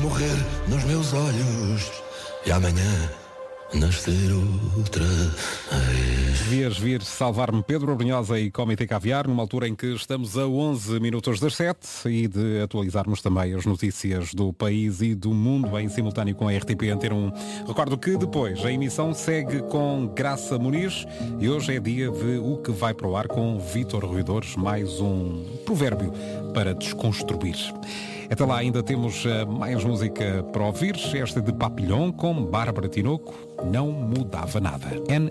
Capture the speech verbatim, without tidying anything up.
morrer nos meus olhos e amanhã nascer outra vez. Devias vir salvar-me, Pedro Abrunhosa e Comitê Caviar, numa altura em que estamos a onze minutos das sete, e de atualizarmos também as notícias do país e do mundo em simultâneo com a R T P Antena um. Recordo que depois a emissão segue com Graça Muniz e hoje é dia de O Que Vai para o Ar com Vítor Ruidores, mais um provérbio para desconstruir. Até lá ainda temos uh, mais música para ouvir, esta de Papillon com Bárbara Tinoco, Não Mudava Nada. N